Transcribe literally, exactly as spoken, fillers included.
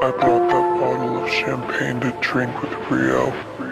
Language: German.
I brought that bottle of champagne to drink with Rio.